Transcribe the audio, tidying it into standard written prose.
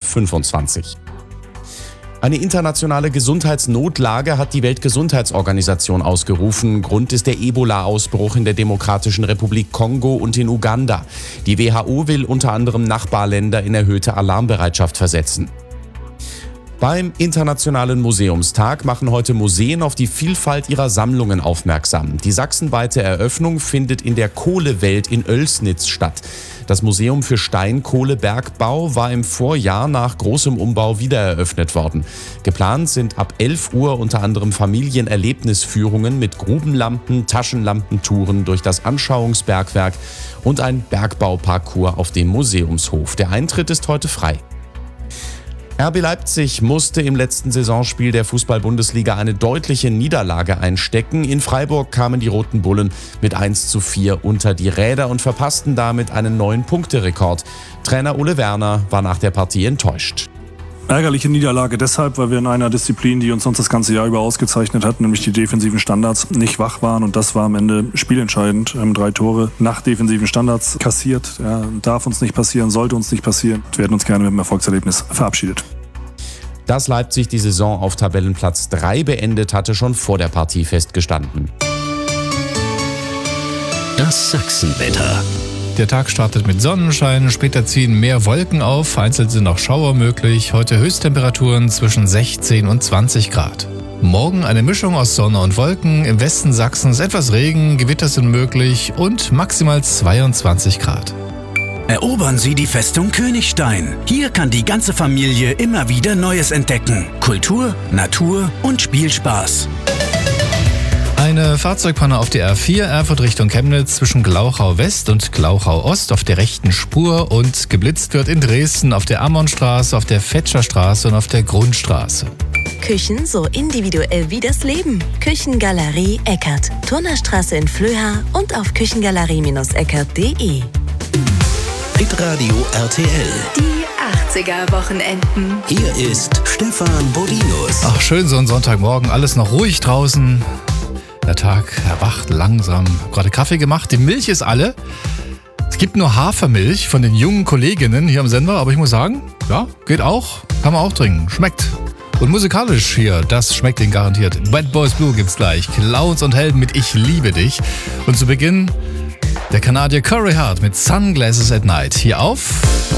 25. Eine internationale Gesundheitsnotlage hat die Weltgesundheitsorganisation ausgerufen. Grund ist der Ebola-Ausbruch in der Demokratischen Republik Kongo und in Uganda. Die WHO will unter anderem Nachbarländer in erhöhte Alarmbereitschaft versetzen. Beim Internationalen Museumstag machen heute Museen auf die Vielfalt ihrer Sammlungen aufmerksam. Die sachsenweite Eröffnung findet in der Kohlewelt in Oelsnitz statt. Das Museum für Steinkohlebergbau war im Vorjahr nach großem Umbau wiedereröffnet worden. Geplant sind ab 11 Uhr unter anderem Familienerlebnisführungen mit Grubenlampen, Taschenlampentouren durch das Anschauungsbergwerk und ein Bergbauparcours auf dem Museumshof. Der Eintritt ist heute frei. RB Leipzig musste im letzten Saisonspiel der Fußball-Bundesliga eine deutliche Niederlage einstecken. In Freiburg kamen die Roten Bullen mit 1:4 unter die Räder und verpassten damit einen neuen Punkterekord. Trainer Ole Werner war nach der Partie enttäuscht. Ärgerliche Niederlage deshalb, weil wir in einer Disziplin, die uns sonst das ganze Jahr über ausgezeichnet hat, nämlich die defensiven Standards, nicht wach waren. Und das war am Ende spielentscheidend. 3 Tore nach defensiven Standards kassiert. Ja, darf uns nicht passieren, sollte uns nicht passieren. Wir hätten uns gerne mit dem Erfolgserlebnis verabschiedet. Dass Leipzig die Saison auf Tabellenplatz 3 beendet, hatte schon vor der Partie festgestanden. Das Sachsenwetter. Der Tag startet mit Sonnenschein, später ziehen mehr Wolken auf, vereinzelt sind auch Schauer möglich. Heute Höchsttemperaturen zwischen 16 und 20 Grad. Morgen eine Mischung aus Sonne und Wolken, im Westen Sachsens etwas Regen, Gewitter sind möglich und maximal 22 Grad. Erobern Sie die Festung Königstein. Hier kann die ganze Familie immer wieder Neues entdecken. Kultur, Natur und Spielspaß. Eine Fahrzeugpanne auf der A4 Erfurt Richtung Chemnitz zwischen Glauchau West und Glauchau Ost auf der rechten Spur und geblitzt wird in Dresden auf der Ammonstraße, auf der Fetscherstraße und auf der Grundstraße. Küchen so individuell wie das Leben. Küchengalerie Eckert. Turnerstraße in Flöha und auf küchengalerie-eckert.de. Hitradio RTL. Die 80er-Wochenenden. Hier ist Stefan Bodinus. Ach, schön so ein Sonntagmorgen, alles noch ruhig draußen. Der Tag erwacht langsam. Hab gerade Kaffee gemacht, die Milch ist alle. Es gibt nur Hafermilch von den jungen Kolleginnen hier am Sender, aber ich muss sagen, ja, geht auch, kann man auch trinken, schmeckt. Und musikalisch hier, das schmeckt Ihnen garantiert. Bad Boys Blue gibt's gleich, Clowns und Helden mit Ich liebe dich. Und zu Beginn der Kanadier Corey Hart mit Sunglasses at Night. Hier auf